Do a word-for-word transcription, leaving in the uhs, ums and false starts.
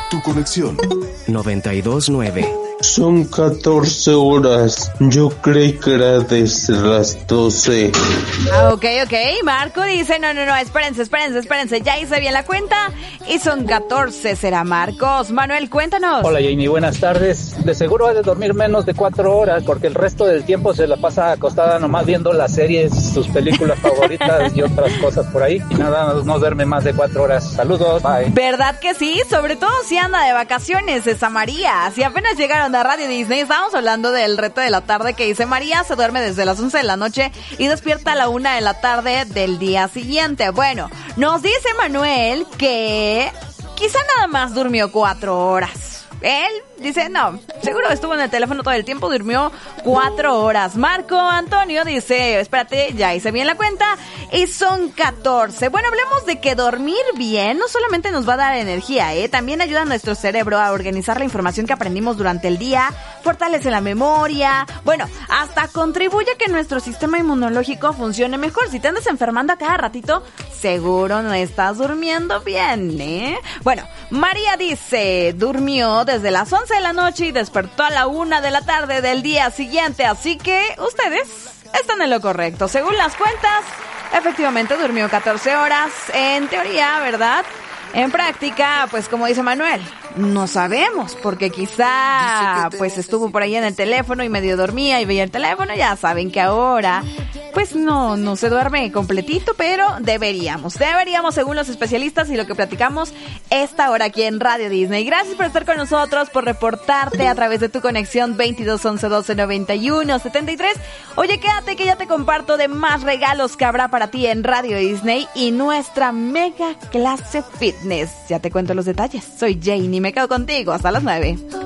Tu conexión. noventa y dos nueve. Son catorce horas. Yo creí que era desde las doce. Ah, ok, ok. Marco dice, no, no, no, espérense, espérense, espérense. Ya hice bien la cuenta y son catorce, será Marcos. Manuel, cuéntanos. Hola, Jamie, buenas tardes. De seguro ha de dormir menos de cuatro horas porque el resto del tiempo se la pasa acostada nomás viendo las series, sus películas favoritas y otras cosas por ahí. Y nada, no duerme más de cuatro horas. Saludos, bye. ¿Verdad que sí? Sobre todo si anda de vacaciones, esa María. Si apenas llegaron a Radio Disney, estábamos hablando del reto de la tarde que dice María se duerme desde las once de la noche y despierta a la una de la tarde del día siguiente. Bueno, nos dice Manuel que quizá nada más durmió cuatro horas. Él dice, no, seguro estuvo en el teléfono todo el tiempo, durmió cuatro horas. Marco Antonio dice, espérate, ya hice bien la cuenta y son catorce. Bueno, hablemos de que dormir bien no solamente nos va a dar energía, ¿eh? También ayuda a nuestro cerebro a organizar la información que aprendimos durante el día, fortalece la memoria, bueno, hasta contribuye a que nuestro sistema inmunológico funcione mejor. Si te andas enfermando a cada ratito, seguro no estás durmiendo bien, ¿eh? Bueno, María dice, durmió desde las once de la noche y despertó a la una de la tarde del día siguiente, así que ustedes están en lo correcto. Según las cuentas, efectivamente durmió catorce horas, en teoría, ¿verdad? En práctica, pues como dice Manuel, no sabemos, porque quizá pues estuvo por ahí en el teléfono y medio dormía y veía el teléfono. Ya saben que ahora pues no, no se duerme completito, pero deberíamos, deberíamos según los especialistas y lo que platicamos esta hora aquí en Radio Disney. Gracias por estar con nosotros, por reportarte a través de tu conexión veintidós once doce noventa y uno setenta y tres. Oye, quédate que ya te comparto de más regalos que habrá para ti en Radio Disney y nuestra mega clase fitness. Ya te cuento los detalles. Soy Jane y me quedo contigo hasta las nueve.